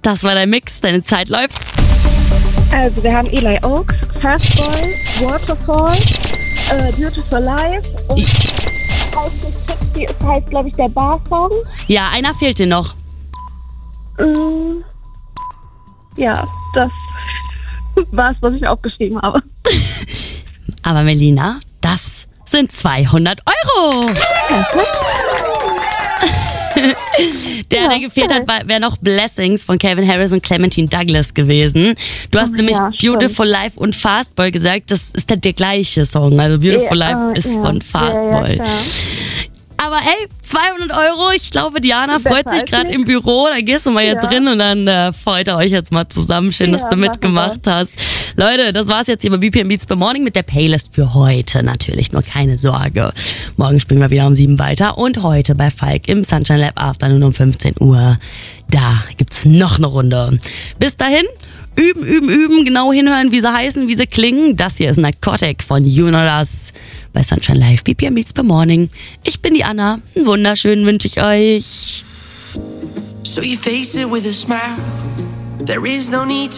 Das war dein Mix, deine Zeit läuft. Also wir haben Eli Oaks, Fast Boy, Waterfall, Beautiful Life und das heißt, glaube ich, der Bar-Song. Ja, einer fehlt dir noch. Ja, das war's, was ich aufgeschrieben habe. Aber Melina, das sind 200 Euro. Der gefehlt hat, wäre noch Blessings von Calvin Harris und Clementine Douglas gewesen. Du hast nämlich Beautiful Life und Fastboy gesagt, das ist der gleiche Song. Also Beautiful Life ist von Fastboy. Aber ey, 200 Euro, ich glaube, Diana freut sich gerade im Büro. Da gehst du mal jetzt rein und dann freut ihr euch jetzt mal zusammen. Schön, dass du mitgemacht hast. Leute, das war's jetzt hier bei BPM Beats by Morning mit der Playlist für heute natürlich. Nur keine Sorge. Morgen spielen wir wieder um 7 weiter. Und heute bei Falk im Sunshine Lab Afternoon um 15 Uhr. Da gibt's noch eine Runde. Bis dahin, üben, genau hinhören, wie sie heißen, wie sie klingen. Das hier ist Narcotic von You Know Us bei Sunshine Live, BPM Beats by Morning. Ich bin die Anna. Einen wunderschönen wünsche ich euch. So you face it with a smile. There is no need to